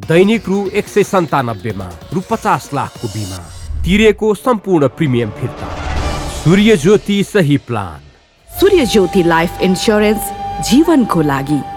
दैनिक रु 197 मा रु 50 लाखको बिमा, तिरेको सम्पूर्ण प्रिमियम फिर्ता। सूर्य ज्योति सही प्लान। सूर्य ज्योति लाइफ इन्स्योरेन्स, जीवनको लागि।